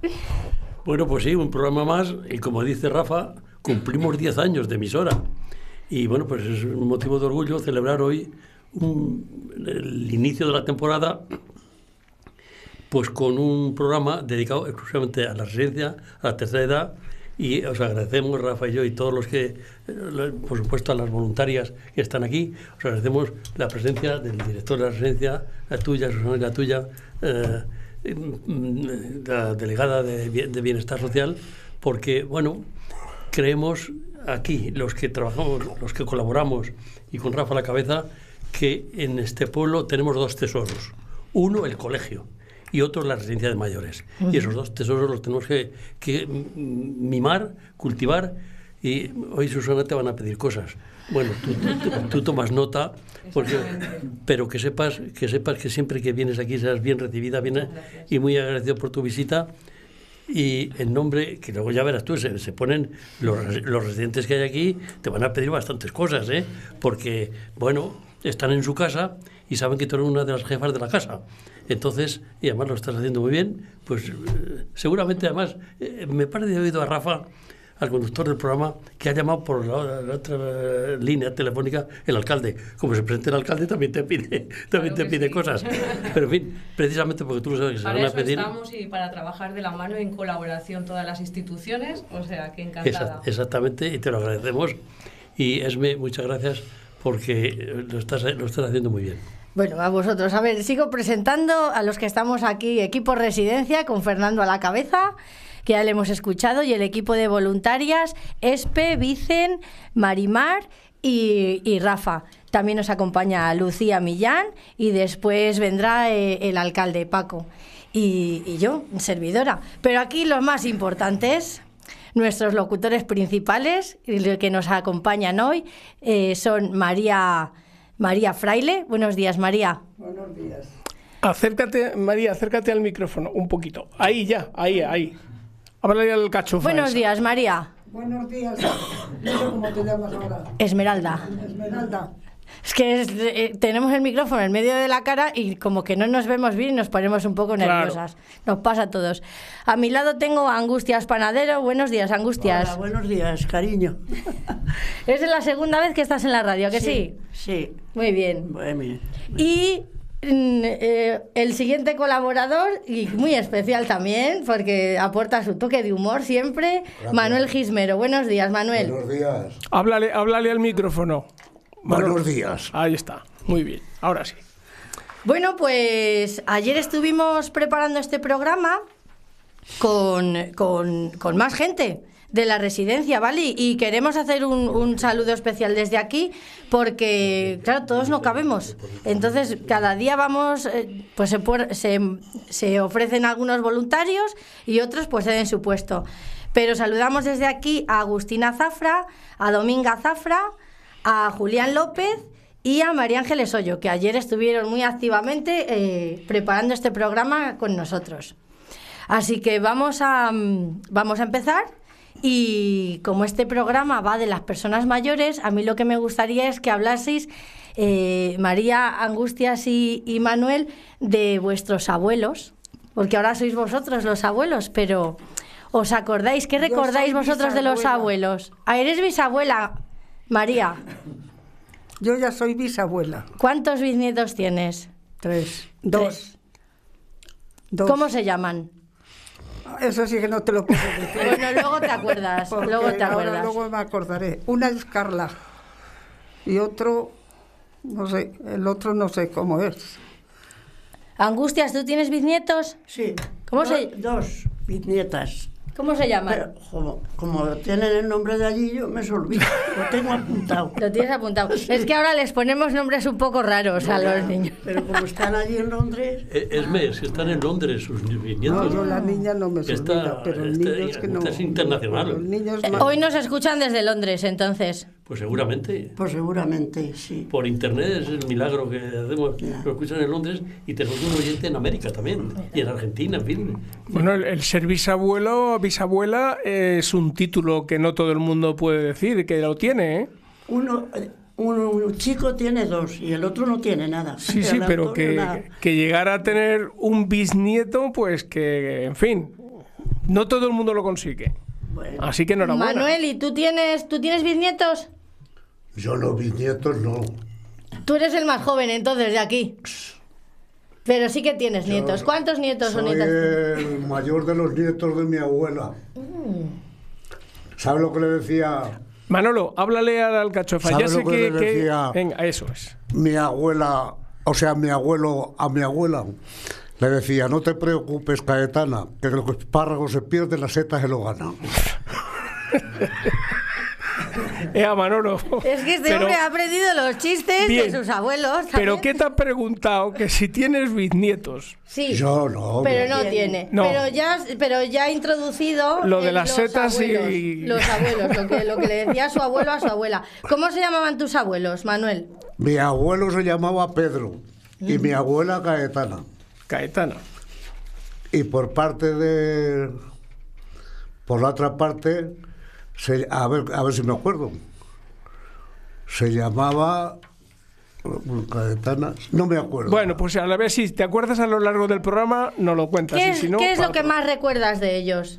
Bueno, pues sí, un programa más, y como dice Rafa, cumplimos 10 años de emisora. Y bueno, pues es un motivo de orgullo celebrar hoy el inicio de la temporada, pues con un programa dedicado exclusivamente a la residencia, a la tercera edad. Y os agradecemos, Rafa y yo, y todos los que, por supuesto, a las voluntarias que están aquí, os agradecemos la presencia del director de la residencia, la tuya, Susana, y la tuya, la delegada de Bienestar Social, porque, bueno, creemos aquí, los que trabajamos, los que colaboramos, y con Rafa a la cabeza, que en este pueblo tenemos dos tesoros. Uno, el colegio, y otro, la residencia de mayores. Y esos dos tesoros los tenemos que mimar, cultivar. Y hoy, Susana, te van a pedir cosas. Bueno, tú tomas nota, pero que sepas que siempre que vienes aquí serás bien recibida, y muy agradecido por tu visita. Y en nombre, que luego ya verás tú, se ponen los residentes que hay aquí, te van a pedir bastantes cosas, porque, bueno, están en su casa y saben que tú eres una de las jefas de la casa. Entonces, y además lo estás haciendo muy bien, pues seguramente, además, me parece que he oído a Rafa, al conductor del programa, que ha llamado por la otra línea telefónica el alcalde. Como se presenta el alcalde, también te pide cosas. Pero en fin, precisamente porque tú lo sabes que se van a pedir. Para eso estamos, y para trabajar de la mano en colaboración todas las instituciones, o sea, que encantada. Exactamente, y te lo agradecemos. Y Esme, muchas gracias, porque lo estás haciendo muy bien. Bueno, a vosotros. A ver, sigo presentando a los que estamos aquí, equipo residencia, con Fernando a la cabeza, que ya le hemos escuchado, y el equipo de voluntarias, Espe, Vicen, Marimar y Rafa. También nos acompaña Lucía Millán, y después vendrá el alcalde, Paco, y yo, servidora. Pero aquí los más importantes, nuestros locutores principales, que nos acompañan hoy, son María Fraile. Buenos días, María. Buenos días. Acércate, María, acércate al micrófono un poquito. Ahí. Háblale al cachofa. Buenos días, María. Buenos días. No sé cómo te llamas ahora. Esmeralda. Es que tenemos el micrófono en medio de la cara y como que no nos vemos bien y nos ponemos un poco nerviosas. Claro. Nos pasa a todos. A mi lado tengo a Angustias Panadero. Buenos días, Angustias. Hola, buenos días, cariño. Es la segunda vez que estás en la radio, ¿que sí? Sí. Muy bien. Bueno. Y el siguiente colaborador, y muy especial también, porque aporta su toque de humor siempre, gracias. Manuel Gismero. Buenos días, Manuel. Buenos días. Háblale al micrófono. Buenos días. Ahí está, muy bien, ahora sí. Bueno, pues ayer estuvimos preparando este programa con más gente de la residencia, ¿vale? Y queremos hacer un saludo especial desde aquí, porque, claro, todos no cabemos. Entonces, cada día vamos, pues se ofrecen algunos voluntarios y otros pues ceden su puesto. Pero saludamos desde aquí a Agustina Zafra, a Dominga Zafra, a Julián López y a María Ángeles Hoyo, que ayer estuvieron muy activamente preparando este programa con nosotros. Así que vamos a empezar, y como este programa va de las personas mayores, a mí lo que me gustaría es que hablaseis, María, Angustias y Manuel, de vuestros abuelos, porque ahora sois vosotros los abuelos, pero ¿os acordáis? ¿Qué recordáis vosotros de los abuelos? ¿Eres bisabuela, María? Yo ya soy bisabuela. ¿Cuántos bisnietos tienes? 3. 2. ¿Cómo se llaman? Eso sí que no te lo puedo decir. Bueno, luego te acuerdas. Luego me acordaré. Una es Carla y otro, no sé, el otro no sé cómo es. Angustias, ¿tú tienes bisnietos? Sí. ¿Cómo Dos bisnietas. ¿Cómo se llaman? Pero como tienen el nombre de allí, yo me olvido. Lo tengo apuntado. Lo tienes apuntado. Es que ahora les ponemos nombres un poco raros a los niños. Pero como están allí en Londres... que están en Londres sus nietos. No, yo la niña no me olvida, pero el niño es que no... Es internacional. Hoy nos escuchan desde Londres, entonces. Pues seguramente. Pues seguramente, sí. Por internet es el milagro que hacemos. Lo escuchan en Londres y tenemos un oyente en América también. Y en Argentina, en fin. Bueno, el ser bisabuelo, bisabuela, es un título que no todo el mundo puede decir, que lo tiene, ¿eh? Un chico tiene 2 y el otro no tiene nada. Sí, pero que llegar a tener un bisnieto, pues que, en fin, No todo el mundo lo consigue. Bueno. Así que enhorabuena. Manuel, ¿y tú tienes bisnietos? Yo los bisnietos no. Tú eres el más joven entonces de aquí. Pero sí que tienes nietos. ¿Cuántos nietos o Soy nietas? el mayor de los nietos de mi abuela. ¿Sabes lo que le decía Manolo, háblale al alcachofa. Ya ¿Sabes sé lo que le decía? Venga, eso es. mi abuela, o sea, mi abuelo a mi abuela? Le decía, no te preocupes, Caetana, que los espárragos se pierden, las setas se lo ganan. Manolo. Es que este Pero- hombre ha aprendido los chistes Bien. de sus abuelos. Pero también. ¿qué te ha preguntado? Que si tienes bisnietos. Sí. Yo no. Pero no tiene. No. Pero ya ha introducido Lo de en las los setas abuelos, y- los abuelos, lo que le decía su abuelo a su abuela. ¿Cómo se llamaban tus abuelos, Manuel? Mi abuelo se llamaba Pedro y mi abuela Caetana. Caetana. Y por la otra parte, a ver si me acuerdo. Se llamaba Caetana, no me acuerdo. Bueno, pues a la vez, si te acuerdas a lo largo del programa, nos lo cuentas. ¿Qué y es, si no, qué es para lo que otro. más recuerdas de ellos?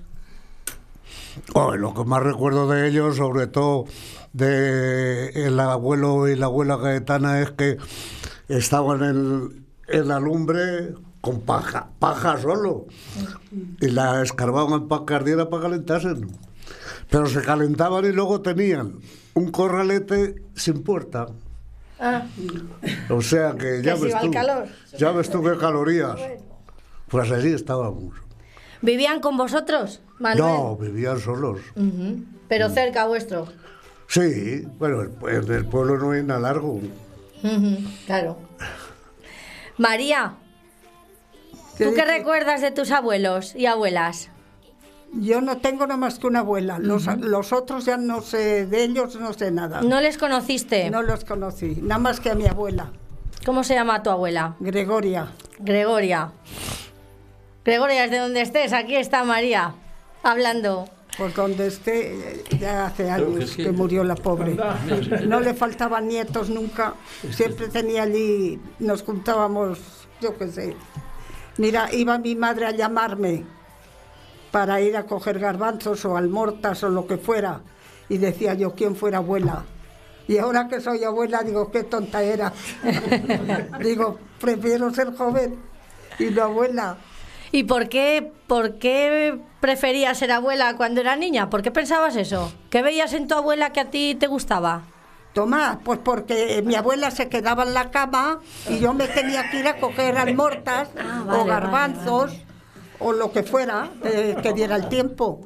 Lo que más recuerdo de ellos, sobre todo de el abuelo y la abuela Caetana, es que estaban en la lumbre con paja solo, y la escarbaban para que ardiera para calentarse. Pero se calentaban y luego tenían un corralete sin puerta. Ah, O sea que ya Que si ves va el tú, calor. ya ves tú qué calorías. Pues así estábamos. ¿vivían con vosotros, Manuel? No, vivían solos. Ujú. Pero cerca vuestro. Sí, bueno, en el pueblo no hay nada largo. Ujú, claro. María, ¿tú qué dice? recuerdas de tus abuelos y abuelas? Yo no tengo nada más que una abuela. Los otros ya no sé, de ellos no sé nada. ¿No les conociste? No los conocí, nada más que a mi abuela, ¿Cómo se llama tu abuela? Gregoria. Gregoria. Gregoria, desde donde estés, aquí está María, hablando. Por donde esté, ya hace Claro que años sí. que murió la pobre. No le faltaban nietos nunca. Siempre tenía allí, nos juntábamos, yo qué sé. Mira, iba mi madre a llamarme para ir a coger garbanzos o almortas o lo que fuera. Y decía yo, ¿quién fuera abuela? Y ahora que soy abuela, digo, qué tonta era. Digo, prefiero ser joven y no abuela. ¿Y por qué preferías ser abuela cuando era niña? ¿Por qué pensabas eso? ¿Qué veías en tu abuela que a ti te gustaba? Tomás, pues porque mi abuela se quedaba en la cama y yo me tenía que ir a coger almortas vale, o garbanzos o lo que fuera que diera el tiempo.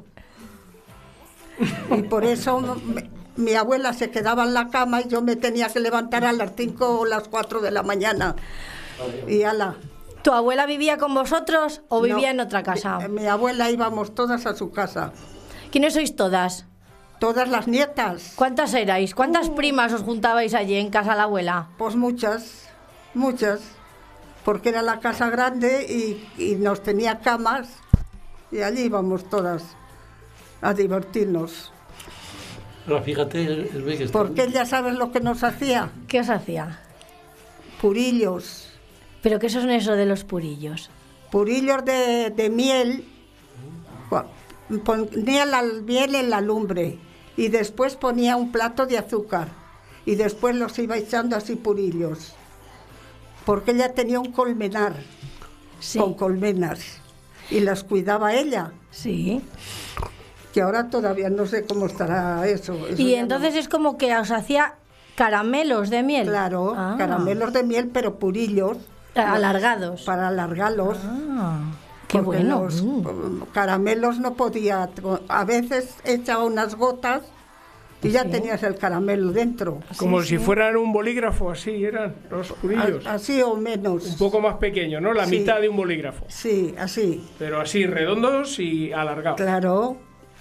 Y por eso mi abuela se quedaba en la cama y yo me tenía que levantar a las 5 o las 4 de la mañana. Y ala. ¿Tu abuela vivía con vosotros o vivía No, en otra casa? Mi abuela íbamos todas a su casa. ¿Quiénes sois todas? Todas las nietas. ¿Cuántas erais? ¿Cuántas primas os juntabais allí en casa de la abuela? Pues muchas, muchas, porque era la casa grande y nos tenía camas y allí íbamos todas a divertirnos. Ahora fíjate, el ve que está. Porque ella, ¿sabes lo que nos hacía? ¿Qué os hacía? Purillos, ¿Pero qué son eso de los purillos? purillos de miel. Ponía la miel en la lumbre y después ponía un plato de azúcar y después los iba echando así purillos. Porque ella tenía un colmenar Sí. con colmenas y las cuidaba ella, Sí. que ahora todavía no sé cómo estará eso. Eso Y ya entonces es como que os hacía caramelos de no. miel. Claro, Ah. caramelos de miel, pero purillos Alargados. para alargarlos. Ah, qué Porque bueno. los caramelos no podía, a veces echaba unas gotas y ya tenías el caramelo dentro. Como si fueran un bolígrafo, así eran los purillos. Así o menos. Un poco más pequeño, ¿no? La Sí. mitad de un bolígrafo. Sí, así, Pero así, redondos y alargados. claro.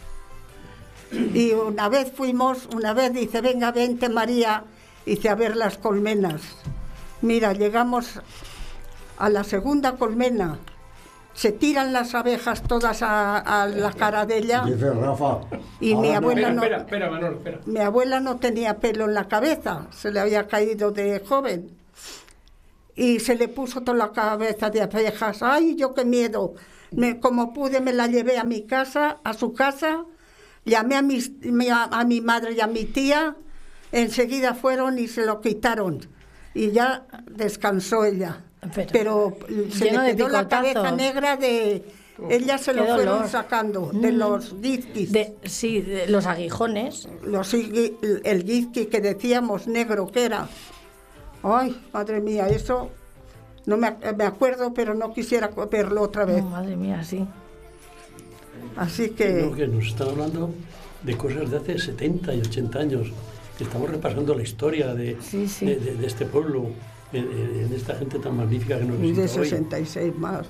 Y una vez dice, venga, vente María, dice, a ver las colmenas. Mira, llegamos a la segunda colmena, se tiran las abejas todas a la cara de ella. Dice Rafa. Y mi ahora abuela no, Espera, Manolo, espera. mi abuela no tenía pelo en la cabeza, se le había caído de joven. Y se le puso toda la cabeza de abejas. ¡Ay, yo qué miedo! Como pude, me la llevé a mi casa, a su casa, llamé a mi madre y a mi tía, enseguida fueron y se lo quitaron. Y ya descansó ella. Pero se le quedó la cabeza negra de... Ella se lo fueron sacando de los guizquis. Sí, de los aguijones. El guizqui que decíamos negro que era. Ay, madre mía, eso no me acuerdo, pero no quisiera verlo otra vez. Oh, madre mía, sí. Así que... Que nos están hablando de cosas de hace 70 y 80 años. Estamos repasando la historia de este pueblo, en esta gente tan magnífica que nos visita hoy. De 66 más.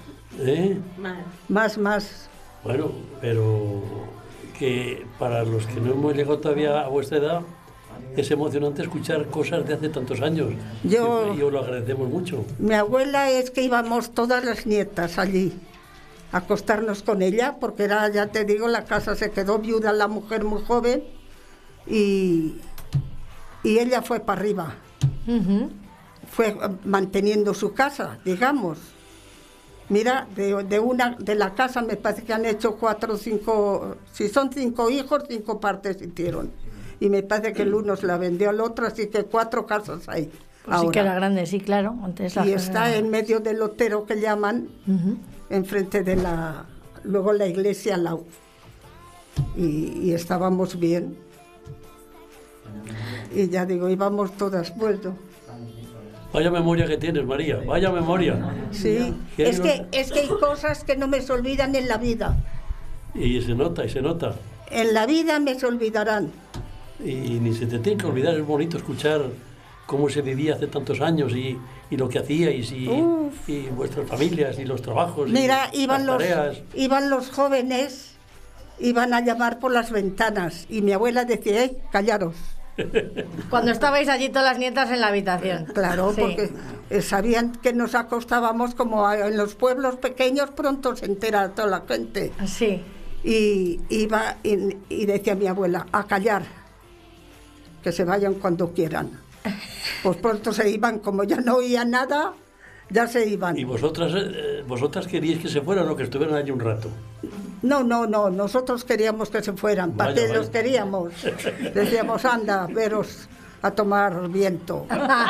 Más. Bueno, pero que para los que no hemos llegado todavía a vuestra edad, es emocionante escuchar cosas de hace tantos años. Y os lo agradecemos mucho. Mi abuela es que íbamos todas las nietas allí a acostarnos con ella, porque era, ya te digo, la casa se quedó viuda, la mujer muy joven, y ella fue para arriba. Fue manteniendo su casa, digamos. Mira, de la casa me parece que han hecho 4 o 5, si son 5 hijos, 5 partes hicieron. Y me parece que el uno se la vendió al otro, así que 4 casas hay. Pues sí que era grande, sí, claro. Antes y está en medio del lotero que llaman, enfrente de luego la iglesia al lado. Y estábamos bien. Y ya digo, íbamos todas vuelto. Vaya memoria que tienes, María, vaya memoria. Sí, es que hay cosas que no me se olvidan en la vida. Y se nota. En la vida me se olvidarán. Y ni se te tiene que olvidar, es bonito escuchar cómo se vivía hace tantos años y lo que hacíais y vuestras familias y los trabajos. Mira, y las tareas. Iban los jóvenes, iban a llamar por las ventanas y mi abuela decía, callaros. Cuando estabais allí todas las nietas en la habitación. Claro, sí. Porque sabían que nos acostábamos como en los pueblos pequeños, pronto se entera toda la gente. Sí. Y iba y decía mi abuela, a callar, que se vayan cuando quieran. Pues pronto se iban, como ya no oían nada, ya se iban. ¿Y vosotras queríais que se fueran o que estuvieran allí un rato? No, nosotros queríamos que se fueran. ¿Para qué los queríamos? Decíamos, anda, veros a tomar viento.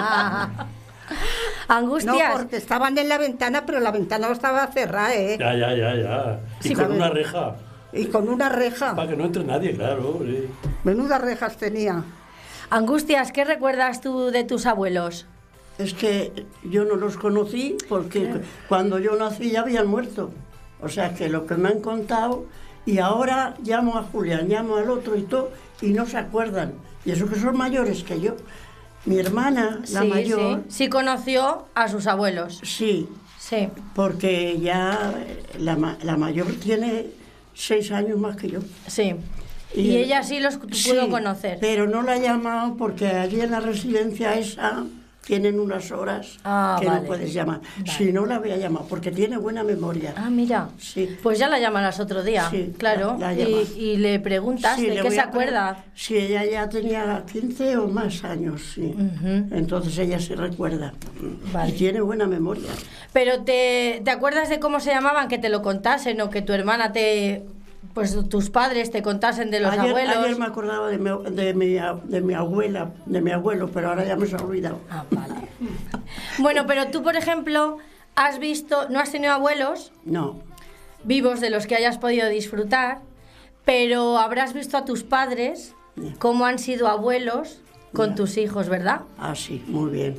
Angustias. No, porque estaban en la ventana, pero la ventana estaba cerrada, ¿eh? Ya. Y sí, con una reja. Y con una reja. Para que no entre nadie, claro. Sí. Menudas rejas tenía. Angustias, ¿qué recuerdas tú de tus abuelos? Es que yo no los conocí porque cuando yo nací ya habían muerto. O sea que lo que me han contado, y ahora llamo a Julián, llamo al otro y todo, y no se acuerdan. Y eso que son mayores que yo. Mi hermana, la mayor... Sí conoció a sus abuelos. Sí, porque ya la mayor tiene 6 años más que yo. Sí. Y ella sí los pudo conocer. Pero no la he llamado porque allí en la residencia esa tienen unas horas que no puedes llamar. Vale. Si no, la voy a llamar porque tiene buena memoria. Ah, mira. Sí. Pues ya la llamarás otro día. Sí, claro. Y le preguntas de qué se acuerda. Sí, ella ya tenía 15 o más años, sí. Entonces ella se recuerda. Vale. Y tiene buena memoria. Pero ¿te acuerdas de cómo se llamaban? Que te lo contasen o que tu hermana pues tus padres te contasen de los abuelos. Ayer me acordaba de mi abuela, de mi abuelo, pero ahora ya me se ha olvidado. Ah, vale. Bueno, pero tú, por ejemplo, ¿no has tenido abuelos? No. Vivos de los que hayas podido disfrutar, pero habrás visto a tus padres cómo han sido abuelos con tus hijos, ¿verdad? Ah, sí, muy bien.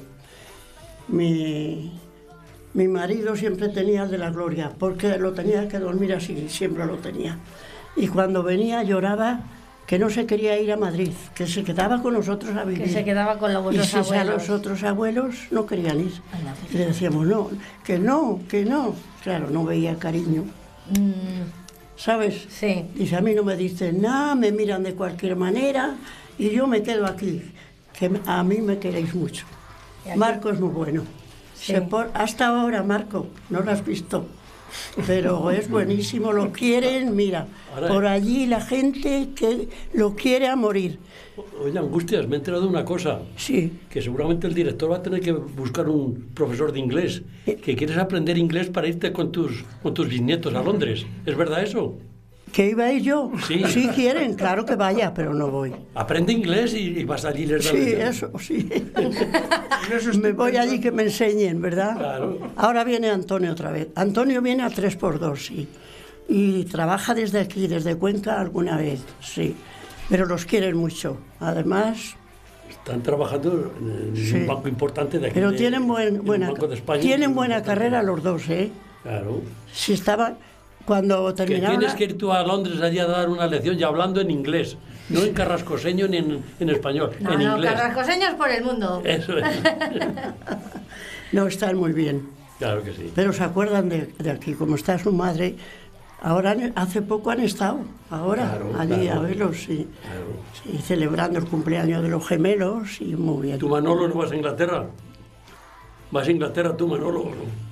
Mi marido siempre tenía de la gloria, porque lo tenía que dormir así, siempre lo tenía. Y cuando venía lloraba que no se quería ir a Madrid, que se quedaba con nosotros a vivir. Que se quedaba con los abuelos. Y si a los otros abuelos no querían ir. Y le decíamos, que no. Claro, no veía cariño. ¿Sabes? Sí. Dice, a mí no me dicen nada, me miran de cualquier manera y yo me quedo aquí, que a mí me queréis mucho. Marco es muy bueno. Sí. Hasta ahora, Marco, ¿no lo has visto? Pero es buenísimo, lo quieren, mira, Ahora- por allí la gente que lo quiere a morir. Oye, Angustias, me he enterado de una cosa. Sí, Que seguramente el director va a tener que buscar un profesor de inglés. Que quieres aprender inglés para irte con tus bisnietos a Londres. ¿Es verdad eso? ¿que iba a ir yo? Sí. Sí quieren, claro que vaya, pero no voy. Aprende inglés y vas allí y les das Sí, lecciones. eso, sí. Me voy allí que me enseñen, ¿verdad? Claro. Ahora viene Antonio otra vez. Antonio viene a 3x2, sí. Y trabaja desde aquí, desde Cuenca alguna vez, sí. Pero los quieren mucho. Además, Están trabajando en Sí. un banco importante de aquí. pero de- tienen en un Banco de España. tienen buena carrera los dos, ¿eh? Claro. Si estaban, cuando Que terminaron... tienes que ir tú a Londres allí a dar una lección ya hablando en inglés. No en carrascoseño ni en español. No, en no, inglés. carrascoseños por el mundo. Eso es. No, están muy bien. Claro que sí. Pero se acuerdan de aquí, como está su madre. Ahora, hace poco han estado, ahora, Claro, allí claro. a verlos, sí. Claro. Sí, celebrando el cumpleaños de los gemelos y muy bien. ¿Tú, Manolo, no vas a Inglaterra? ¿Vas a Inglaterra tú, Manolo? o no?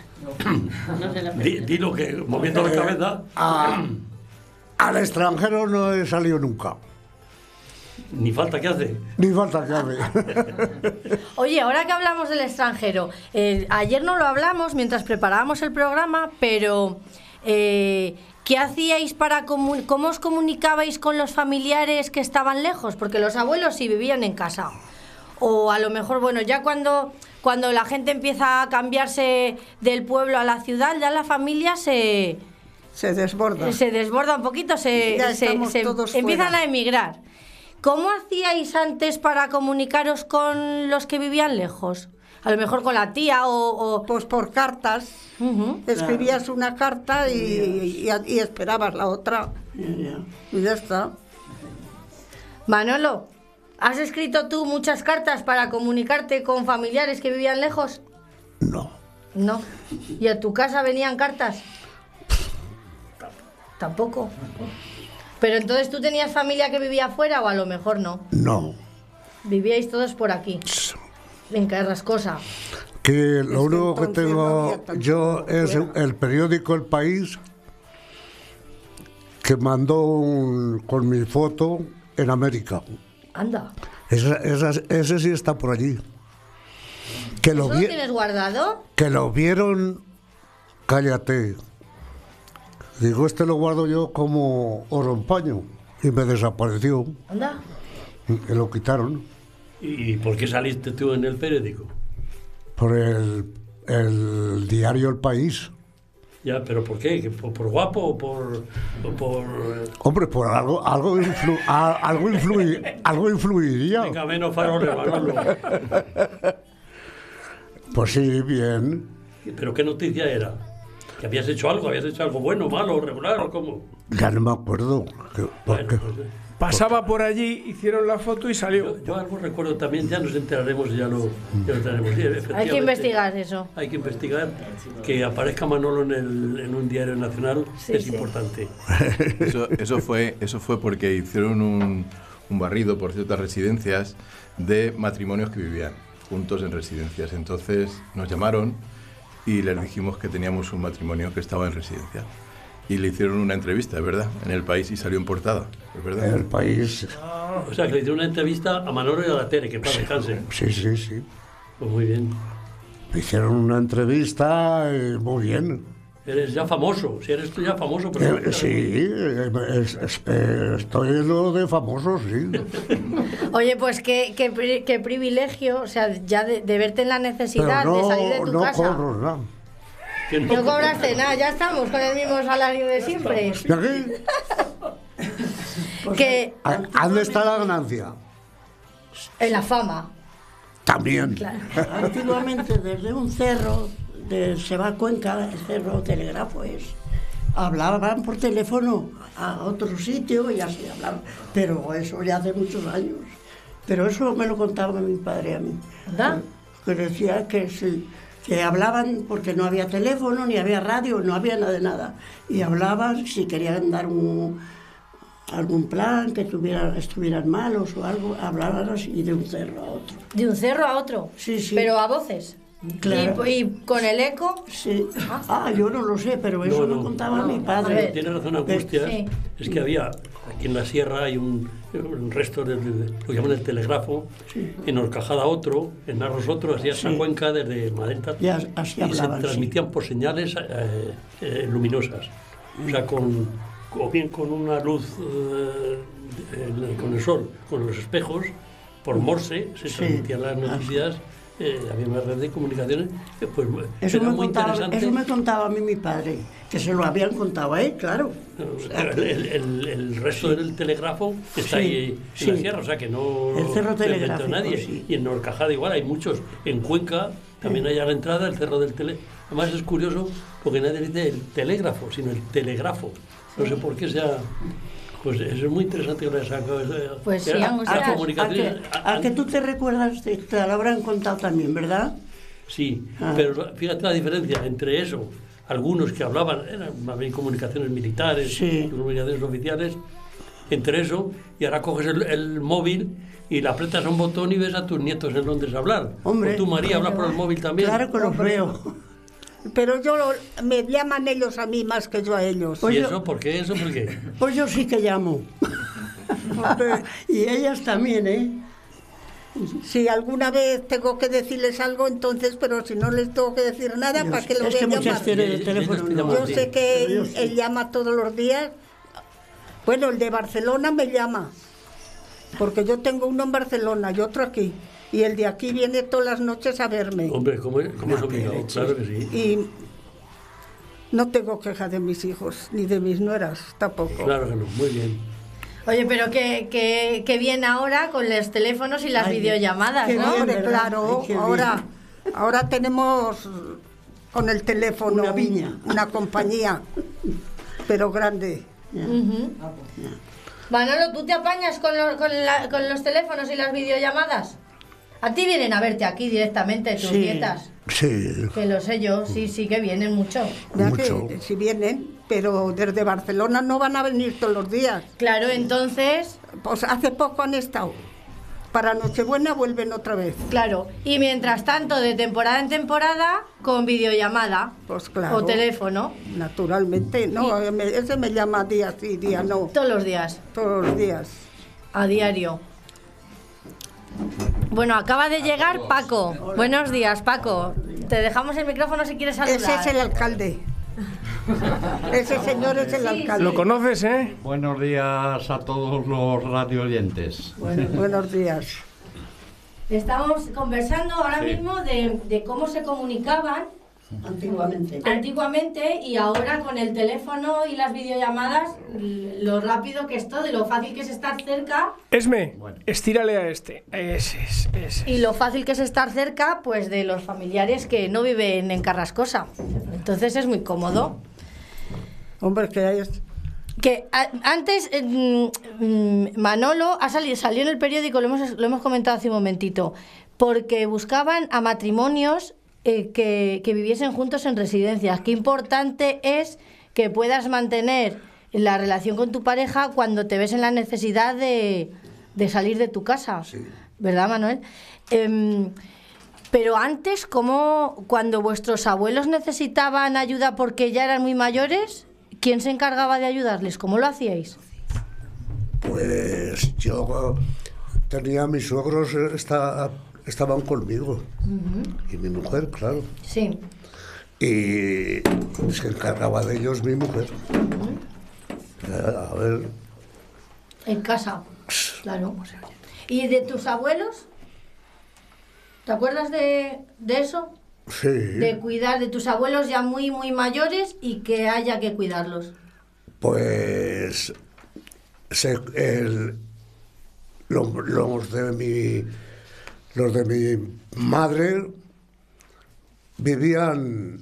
Dilo que, moviendo la cabeza, Al extranjero no he salido nunca. ni falta que hace. Ni falta que hace. Oye, ahora que hablamos del extranjero, ayer no lo hablamos mientras preparábamos el programa, pero ¿qué hacíais cómo os comunicabais con los familiares que estaban lejos? Porque los abuelos sí vivían en casa. O a lo mejor, bueno, ya cuando la gente empieza a cambiarse del pueblo a la ciudad, ya la familia se desborda un poquito, Ya estamos todos empiezan fuera. a emigrar. ¿Cómo hacíais antes para comunicaros con los que vivían lejos? A lo mejor con la tía o... Pues por cartas. Ujú. Escribías una carta y esperabas la otra. Ya. Y ya está. Manolo, ¿has escrito tú muchas cartas para comunicarte con familiares que vivían lejos? No. No. ¿Y a tu casa venían cartas? Tampoco. Pero entonces tú tenías familia que vivía afuera o a lo mejor no. No. Vivíais todos por aquí. En Carrascosa. Que lo Es que único que entonces no tengo había tanto yo es fuera. el periódico El País, que mandó con mi foto en América. Anda. Ese sí está por allí. Que ¿Eso lo tienes guardado? que lo vieron, cállate. Digo, este lo guardo yo como oro en paño. Y me desapareció. Anda. Y lo quitaron ¿Y por qué saliste tú en el periódico? por el diario El País. Ya, pero ¿por qué? ¿Que ¿Por guapo o por Hombre, por algo influiría. venga, menos faroles, Manolo? Pues sí, bien. ¿Pero qué noticia era? ¿Que habías hecho algo? ¿Habías hecho algo bueno, malo, regular o cómo? Ya no me acuerdo. Porque, Bueno, pues, Pasaba por allí, hicieron la foto y salió. yo algo recuerdo también, ya nos enteraremos y ya lo tenemos. Sí, Hay que efectivamente, investigar eso. Hay que investigar. Que aparezca Manolo en un diario nacional Sí, es sí. importante. Eso fue porque hicieron un barrido por ciertas residencias de matrimonios que vivían juntos en residencias. Entonces nos llamaron y les dijimos que teníamos un matrimonio que estaba en residencia. Y le hicieron una entrevista, es verdad, en El País y salió en portada, es verdad. El País. O sea, que le hicieron una entrevista a Manolo y a la Tere, que para descanse. Sí, sí, sí. Pues muy bien. Me hicieron una entrevista muy bien. Eres ya famoso, si eres tú ya famoso. Pero Sí, estoy en lo de famosos, sí. Oye, pues qué privilegio, o sea, ya de verte en la necesidad Pero de salir de tu no casa. cobro nada. que No cobraste nada, ya estamos con el mismo salario de siempre. ¿Y aquí? Que ¿Dónde está la ganancia? en la fama. También. Antiguamente desde un cerro, se va a Cuenca, el cerro Telegrafo es, hablaban por teléfono a otro sitio y así hablaban, pero eso ya hace muchos años. Pero eso me lo contaba mi padre a mí. ¿Verdad? Que decía que sí, que hablaban porque no había teléfono, ni había radio, no había nada de nada. Y hablaban si querían dar algún plan, que estuvieran malos o algo, hablaban así de un cerro a otro. De un cerro a otro. Sí, sí. Pero a voces. Claro. ¿Y con el eco? Sí. Yo no lo sé, pero eso No, me contaba no. mi A padre. ver. Tiene razón Angustias, Sí. es que había, aquí en la sierra hay un resto, lo que llaman el telegrafo, en Horcajada otro, en Narros otro, así hasta Sí. Cuenca, desde Madenta, Ya, así y se hablaban, transmitían por señales luminosas, o sea, o bien con una luz con el sol, con los espejos, por Morse se Sí. transmitían las noticias. Había una red de comunicaciones pues, Eso era me, muy contaba, interesante. eso me contaba a mí mi padre, que se lo habían contado a él, claro. Pero el resto del telegrafo está Sí, ahí en sí. la sierra, o sea que no El cerro lo inventó telegráfico, nadie. sí. Y en Horcajada igual hay muchos. En Cuenca también hay a la entrada el cerro del tele. Además es curioso porque nadie dice el telégrafo, sino el telegrafo. No sé por qué sea. Pues eso es muy interesante que le sacado. Pues sí, las Angustias. comunicaciones. A que tú te recuerdas, te lo habrán contado también, ¿verdad? Sí, Ah. pero fíjate la diferencia entre eso. Algunos que hablaban, eran más bien comunicaciones militares, Sí. comunicaciones oficiales, entre eso, y ahora coges el móvil y le aprietas a un botón y ves a tus nietos en Londres hablar. Hombre. O tú, María, hablas por el móvil también. Claro que los veo. Pero me llaman ellos a mí más que yo a ellos. Pues ¿Y yo- eso por qué? ¿Eso por qué? Pues yo sí que llamo. Y ellas también, ¿eh? Si alguna vez tengo que decirles algo, entonces, pero si no les tengo que decir nada, ¿para qué lo Es voy que a muchas llamar? tienen Sí, el teléfono. ellos te no. llaman. Yo sé que Pero yo sí. él llama todos los días. Bueno, el de Barcelona me llama, porque yo tengo uno en Barcelona y otro aquí. Y el de aquí viene todas las noches a verme. Hombre, ¿cómo es obligado? Claro que sí. Y no tengo queja de mis hijos, ni de mis nueras tampoco. Claro que no, muy bien. Oye, pero que bien ahora con los teléfonos y las Ay, videollamadas, qué ¿no? bien. Hombre, ¿verdad? claro, Ay, qué ahora tenemos con el teléfono Una viña. una compañía, pero grande. Manolo, ¿tú te apañas con los teléfonos y las videollamadas? A ti vienen a verte aquí directamente tus Sí. nietas. Sí, Que lo sé yo, sí que vienen mucho. Ya Mucho. que si vienen, pero desde Barcelona no van a venir todos los días. Claro, entonces, Pues hace poco han estado. Para Nochebuena vuelven otra vez. claro. Y mientras tanto, de temporada en temporada, con videollamada Pues claro. o teléfono, Naturalmente, no, ese me llama día sí, día no, todos los días, todos los días. a diario. Bueno, acaba de llegar Paco. Buenos días, Paco. Te dejamos el micrófono si quieres saludar. Ese es el alcalde. Ese señor es el alcalde. ¿Lo conoces, eh? Buenos días a todos los radio oyentes. Buenos días. Estamos conversando ahora mismo de cómo se comunicaban antiguamente y ahora con el teléfono y las videollamadas, lo rápido que es todo y lo fácil que es estar cerca. Esme, Bueno. estírale a este. Ese es. Y lo fácil que es estar cerca, pues, de los familiares que no viven en Carrascosa. Entonces es muy cómodo. Hombre, que es... Que antes Manolo salió en el periódico, lo hemos comentado hace un momentito, porque buscaban a matrimonios que viviesen juntos en residencias. Qué importante es que puedas mantener la relación con tu pareja cuando te ves en la necesidad de salir de tu casa. Sí. ¿Verdad, Manuel? Pero antes, cuando vuestros abuelos necesitaban ayuda porque ya eran muy mayores, ¿quién se encargaba de ayudarles? ¿Cómo lo hacíais? Pues yo tenía mis suegros, estaban conmigo. Y mi mujer, claro. Sí. Y se encargaba de ellos mi mujer. A ver, En casa. Claro. ¿Y de tus abuelos? ¿Te acuerdas de eso? sí. De cuidar de tus abuelos ya muy, muy mayores y que haya que cuidarlos. Pues los de mi madre vivían,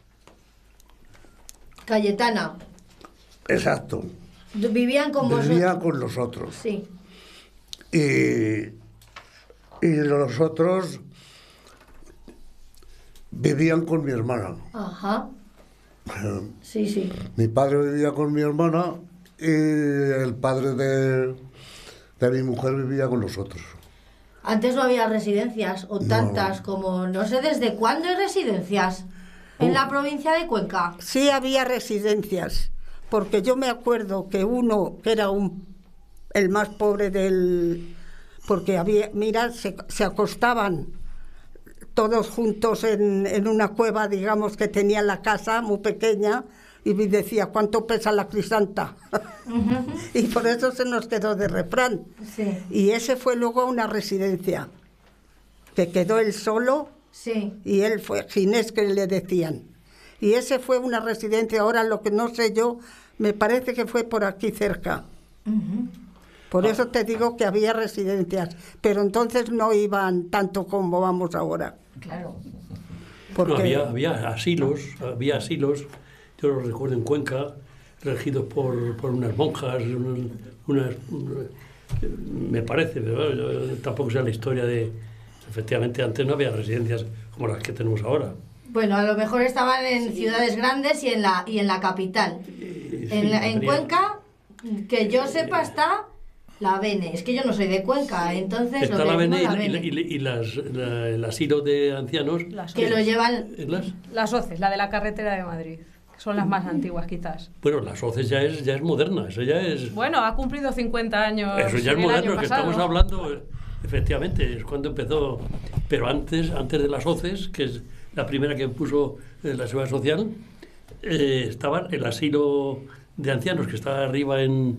Cayetana. exacto, Vivían con vivían vosotros. con nosotros. Sí. Y los otros vivían con mi hermana. Ajá. Sí, sí. Mi padre vivía con mi hermana y el padre de mi mujer vivía con nosotros. Antes no había residencias o tantas como... No sé desde cuándo hay residencias en la provincia de Cuenca. Sí había residencias, porque yo me acuerdo que uno, que era el más pobre del... Porque había, mira, se acostaban todos juntos en una cueva, digamos, que tenía la casa muy pequeña, y me decía, ¿cuánto pesa la crisanta? Y por eso se nos quedó de refrán. Sí. Y ese fue luego una residencia, que quedó él solo, Sí. y él fue Ginés, que le decían. Y ese fue una residencia, ahora lo que no sé yo, me parece que fue por aquí cerca. Por eso te digo que había residencias, pero entonces no iban tanto como vamos ahora. Claro. Porque No, había asilos, yo lo recuerdo en Cuenca, regidos por unas monjas, me parece, pero yo tampoco sé la historia de... Efectivamente, antes no había residencias como las que tenemos ahora. Bueno, a lo mejor estaban en ciudades grandes y en la capital. En Cuenca, que yo sepa, está la Bene. Es que yo no soy de Cuenca, entonces... Está lo la Bene Bene. y el asilo de ancianos. Que lo llevan... Las OCEs, la de la carretera de Madrid. Son las más antiguas, quizás. Bueno, las OCEs ya es moderna, eso ya es... Bueno, ha cumplido 50 años. Eso ya es el moderno, año que pasado. estamos hablando, efectivamente, es cuando empezó. Pero antes de las OCEs, que es la primera que puso la Seguridad Social, estaba el asilo de ancianos, que estaba arriba en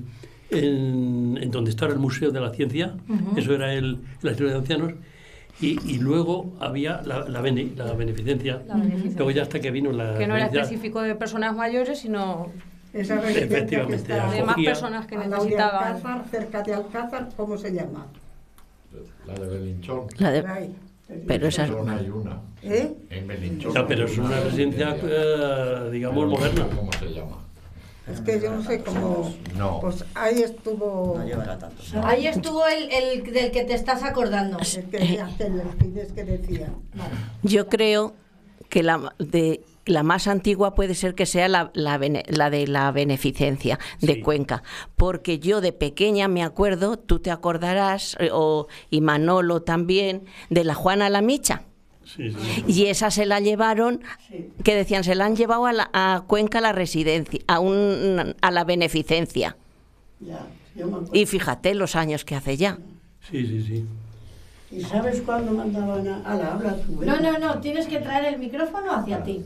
donde está el Museo de la Ciencia. Eso era el asilo de ancianos. Y luego había la beneficencia. Luego ya hasta que vino la... Que no era beneficencia, específico de personas mayores, sino esa residencia que efectivamente, está de más acogía. personas que al lado de necesitaban. Alcázar, cerca de Alcázar, ¿cómo se llama? La de Belinchón. Por ahí. Pero esa es Belinchón hay una. ¿Eh? En Belinchón. Ya, pero es una residencia, digamos, moderna. ¿Cómo se llama? Es que yo no sé cómo... No. Pues ahí estuvo... No llevará tanto. Ahí estuvo el del que te estás acordando. El Ginés que decía. Yo creo que la más antigua puede ser que sea la de la beneficencia de Sí. Cuenca, porque yo de pequeña me acuerdo, tú te acordarás, y Manolo también, de la Juana la Micha. Sí, sí. Y esa se la llevaron, que decían, se la han llevado a Cuenca a la residencia, a la beneficencia. Ya, yo me acuerdo. Y fíjate los años que hace ya. Sí, sí, sí. ¿Y sabes cuándo mandaban a la habla tú? No, tienes que traer el micrófono hacia ti.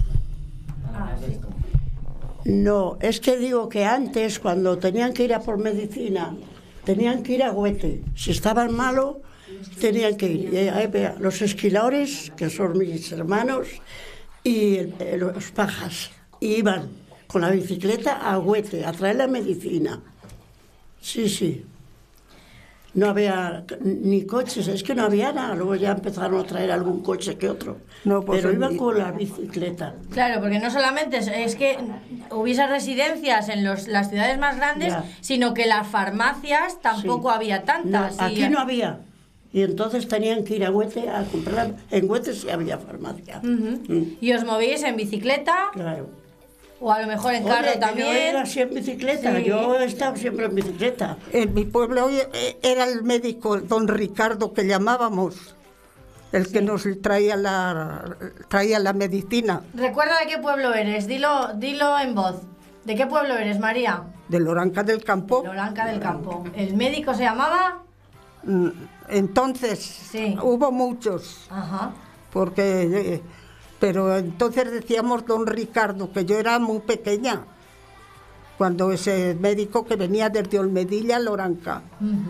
Sí. No, es que digo que antes, cuando tenían que ir a por medicina, tenían que ir a Huete. Si estaban malos, tenían que ir. Y ahí vea, los esquiladores, que son mis hermanos, y los pajas, iban con la bicicleta a Huete a traer la medicina. Sí, sí. No había ni coches, es que no había nada. Luego ya empezaron a traer algún coche que otro. No, pues pero iban con la bicicleta. Claro, porque no solamente es que hubiese residencias en las ciudades más grandes, Ya. sino que las farmacias tampoco Sí. había No, tantas. aquí no había. Y entonces tenían que ir a Huete a comprar. En Huete sí había farmacia. Y os movíais en bicicleta, Claro. o a lo mejor en Oye, carro que yo también. iba siempre en bicicleta. Sí. Yo he estado siempre en bicicleta. En mi pueblo era el médico don Ricardo, que llamábamos, el que nos traía la medicina. Recuerda de qué pueblo eres, dilo en voz. ¿De qué pueblo eres, María? De Loranca del Campo. Loranca del Campo. ¿El médico se llamaba? Entonces, Sí. hubo muchos, Ajá. porque... pero entonces decíamos don Ricardo, que yo era muy pequeña, cuando ese médico que venía desde Olmedilla a Loranca.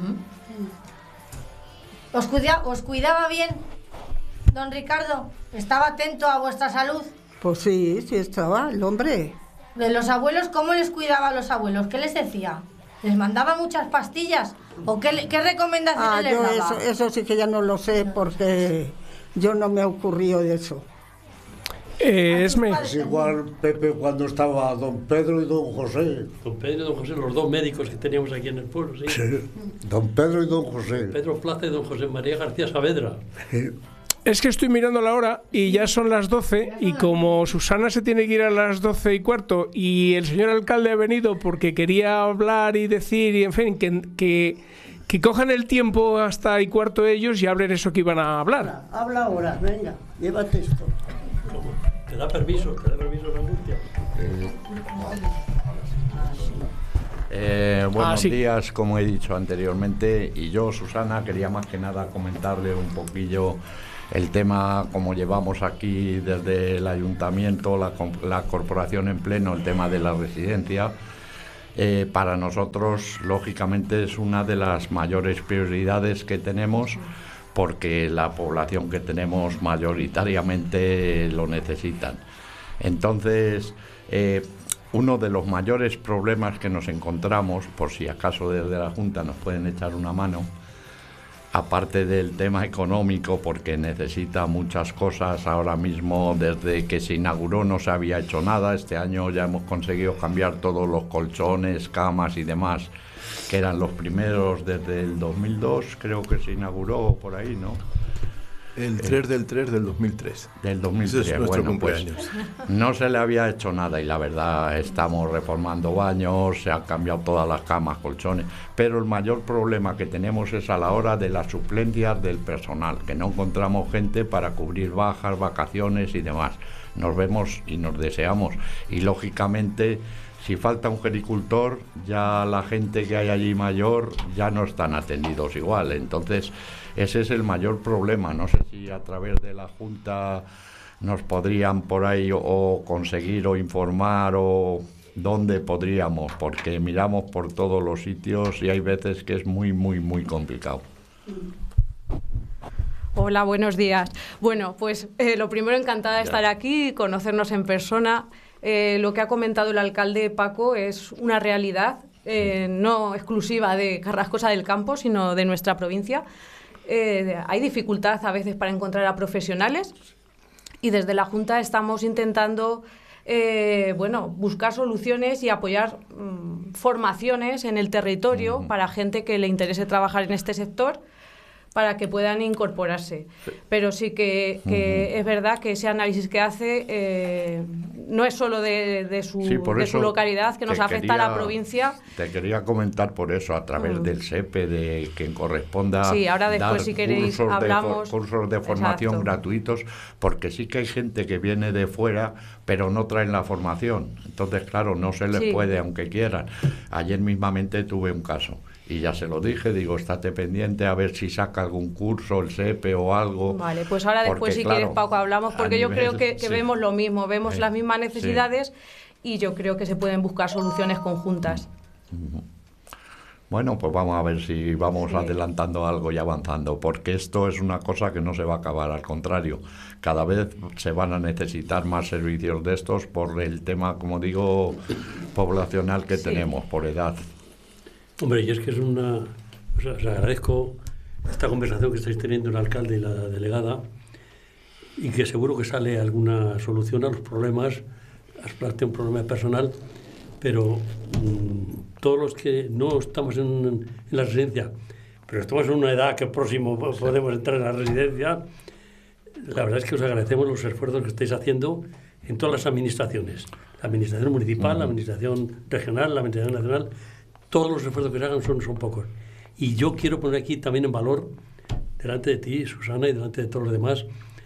¿Os cuidaba bien, don Ricardo? ¿Estaba atento a vuestra salud? Pues sí estaba el hombre. ¿De los abuelos, cómo les cuidaba a los abuelos? ¿Qué les decía? ¿Les mandaba muchas pastillas? ¿O qué recomendaciones les Yo daba? eso sí que ya no lo sé, porque yo no me ocurrió de eso. Esme, Es igual, Pepe, cuando estaba don Pedro y don José. Don Pedro y don José, los dos médicos que teníamos aquí en el pueblo, sí. Sí, don Pedro y don José. Pedro Plaza y don José María García Saavedra. es que estoy mirando la hora y ya son las 12 y como Susana se tiene que ir a las 12:15 y el señor alcalde ha venido porque quería hablar y decir, y en fin, que Que cojan el tiempo hasta y cuarto ellos y hablen eso que iban a hablar. Habla ahora, venga, llévate esto. ¿Te da permiso la angustia? Buenos días, como he dicho anteriormente, y yo, Susana, quería más que nada comentarle un poquillo el tema, como llevamos aquí desde el ayuntamiento, la corporación en pleno, el tema de la residencia. Para nosotros, lógicamente, es una de las mayores prioridades que tenemos, porque la población que tenemos mayoritariamente lo necesitan. Entonces, uno de los mayores problemas que nos encontramos, por si acaso desde la Junta nos pueden echar una mano, aparte del tema económico, porque necesita muchas cosas. Ahora mismo, desde que se inauguró, no se había hecho nada. Este año ya hemos conseguido cambiar todos los colchones, camas y demás, que eran los primeros desde el 2002, creo que se inauguró por ahí, ¿no? El 3 del 3 del 2003. Del 2003, ese es nuestro cumpleaños. Pues, no se le había hecho nada y la verdad estamos reformando baños, se han cambiado todas las camas, colchones, pero el mayor problema que tenemos es a la hora de las suplencias del personal, que no encontramos gente para cubrir bajas, vacaciones y demás. Nos vemos y nos deseamos y lógicamente, si falta un gericultor, ya la gente que hay allí mayor ya no están atendidos igual. Entonces, ese es el mayor problema. No sé si a través de la Junta nos podrían por ahí o conseguir o informar o dónde podríamos, porque miramos por todos los sitios y hay veces que es muy, muy, muy complicado. Hola, buenos días. Bueno, pues lo primero, encantada de estar aquí y conocernos en persona. Lo que ha comentado el alcalde Paco es una realidad, no exclusiva de Carrascosa del Campo, sino de nuestra provincia. Hay dificultad a veces para encontrar a profesionales y desde la Junta estamos intentando buscar soluciones y apoyar formaciones en el territorio para gente que le interese trabajar en este sector, para que puedan incorporarse. Pero sí que es verdad que ese análisis que hace no es solo de su localidad, que nos afecta a la provincia. Te quería comentar por eso, a través del SEPE, de quien corresponda, sí, ahora después, dar si queréis, cursos de formación gratuitos, porque sí que hay gente que viene de fuera, pero no traen la formación. Entonces, claro, no se les puede, aunque quieran. Ayer mismamente tuve un caso. Y ya se lo dije, digo, estate pendiente a ver si saca algún curso, el SEPE o algo. Vale, pues ahora después, porque, si quieres, Paco, hablamos, porque yo creo que vemos lo mismo, vemos las mismas necesidades y yo creo que se pueden buscar soluciones conjuntas. Bueno, pues vamos a ver si vamos adelantando algo y avanzando, porque esto es una cosa que no se va a acabar, al contrario, cada vez se van a necesitar más servicios de estos por el tema, como digo, poblacional que tenemos, por edad. Hombre, y es que es os agradezco esta conversación que estáis teniendo el alcalde y la delegada, y que seguro que sale alguna solución a los problemas. Has planteado un problema personal, pero todos los que no estamos en la residencia, pero estamos en una edad que próximo podemos entrar en la residencia, la verdad es que os agradecemos los esfuerzos que estáis haciendo en todas las administraciones, la administración municipal, la administración regional, la administración nacional. Todos los esfuerzos que se hagan son pocos. Y yo quiero poner aquí también en valor, delante de ti, Susana, y delante de todos los demás,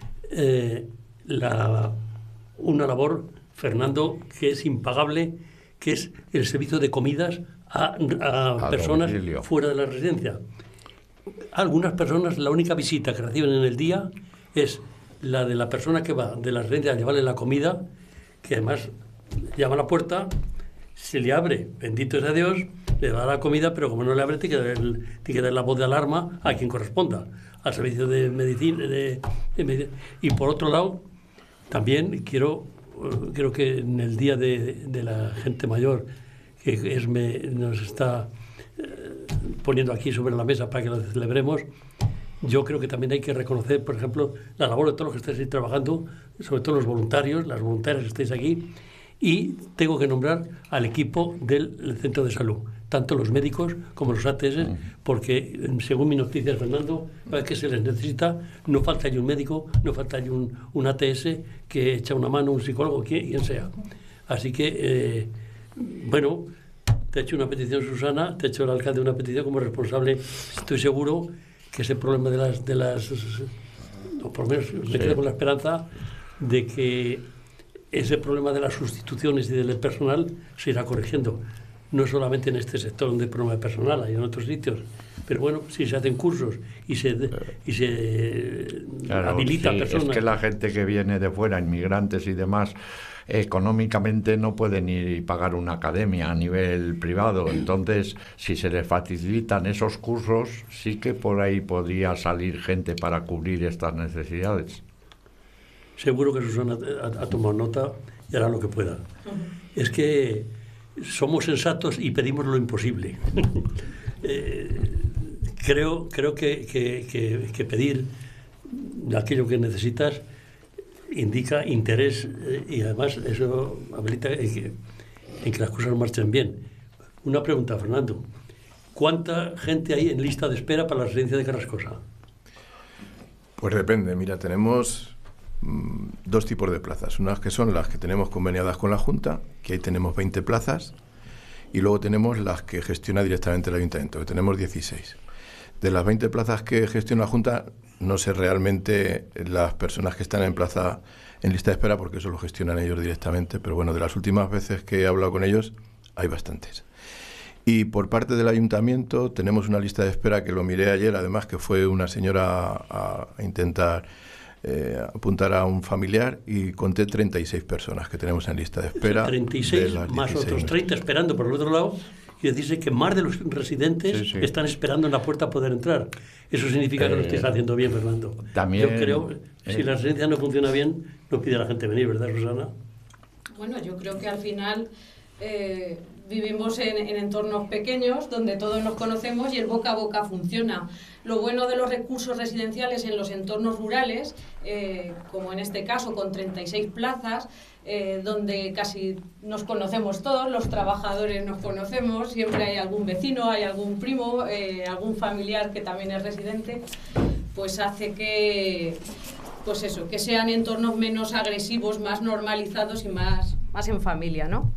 una labor, Fernando, que es impagable, que es el servicio de comidas a personas domicilio, fuera de la residencia. Algunas personas, la única visita que reciben en el día es la de la persona que va de la residencia a llevarle la comida, que además llama a la puerta, se le abre, bendito sea Dios, le da la comida, pero como no le abre, tiene que dar la voz de alarma a quien corresponda, al servicio de medicina. Y por otro lado, también creo que en el Día de la Gente Mayor, que nos está poniendo aquí sobre la mesa para que lo celebremos, yo creo que también hay que reconocer, por ejemplo, la labor de todos los que estáis trabajando, sobre todo los voluntarios, las voluntarias que estáis aquí, y tengo que nombrar al equipo del centro de salud, tanto los médicos como los ATS, porque según mis noticias, Fernando, que se les necesita, no falta allí un médico, no falta allí un ATS que echa una mano, un psicólogo, quien sea. Así que, te ha hecho una petición Susana, te ha hecho el alcalde una petición como responsable. Estoy seguro que ese problema de las o por lo menos me quedo con la esperanza de que ese problema de las sustituciones y del personal se irá corrigiendo. No solamente en este sector donde hay problema de personal, hay en otros sitios. Pero bueno, si se hacen cursos y se claro, habilita sí, personas... Es que la gente que viene de fuera, inmigrantes y demás, económicamente no pueden ni pagar una academia a nivel privado. Entonces, si se les facilitan esos cursos, sí que por ahí podría salir gente para cubrir estas necesidades. Seguro que Susana ha tomado nota y hará lo que pueda. Es que somos sensatos y pedimos lo imposible. Creo que pedir aquello que necesitas indica interés y además eso habilita en que las cosas marchen bien. Una pregunta, Fernando. ¿Cuánta gente hay en lista de espera para la residencia de Carrascosa? Pues depende. Mira, tenemos dos tipos de plazas. Unas que son las que tenemos conveniadas con la Junta, que ahí tenemos 20 plazas, y luego tenemos las que gestiona directamente el Ayuntamiento, que tenemos 16. De las 20 plazas que gestiona la Junta, no sé realmente las personas que están en plaza en lista de espera, porque eso lo gestionan ellos directamente, pero bueno, de las últimas veces que he hablado con ellos, hay bastantes. Y por parte del Ayuntamiento tenemos una lista de espera que lo miré ayer, además, que fue una señora a intentar apuntar a un familiar, y conté 36 personas que tenemos en lista de espera. 36 más otros 30 esperando por el otro lado, y decirse que más de los residentes están esperando en la puerta a poder entrar. Eso significa que lo estés haciendo bien, Fernando. También, yo creo, si la residencia no funciona bien, no pide a la gente venir, ¿verdad, Susana? Bueno, yo creo que al final vivimos en entornos pequeños donde todos nos conocemos y el boca a boca funciona. Lo bueno de los recursos residenciales en los entornos rurales, como en este caso con 36 plazas, donde casi nos conocemos todos, los trabajadores nos conocemos, siempre hay algún vecino, hay algún primo, algún familiar que también es residente, pues hace que, pues eso, que sean entornos menos agresivos, más normalizados y más en familia, ¿no?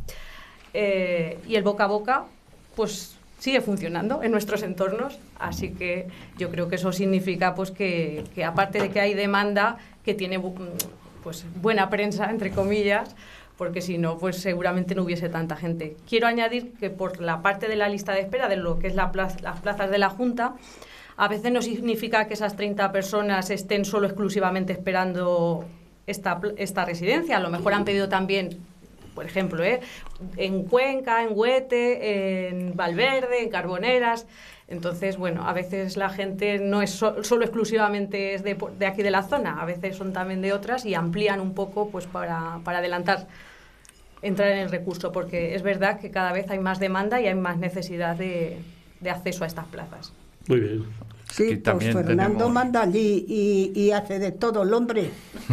Y el boca a boca, pues sigue funcionando en nuestros entornos, así que yo creo que eso significa pues que aparte de que hay demanda, que tiene pues buena prensa, entre comillas, porque si no, pues seguramente no hubiese tanta gente. Quiero añadir que por la parte de la lista de espera, de lo que es las plazas de la Junta, a veces no significa que esas 30 personas estén solo exclusivamente esperando esta residencia. A lo mejor han pedido también, por ejemplo, en Cuenca, en Huete, en Valverde, en Carboneras. Entonces, bueno, a veces la gente no es solo exclusivamente es de aquí de la zona, a veces son también de otras y amplían un poco pues para adelantar, entrar en el recurso, porque es verdad que cada vez hay más demanda y hay más necesidad de acceso a estas plazas. Muy bien. Sí, pues Fernando manda allí y hace de todo el hombre.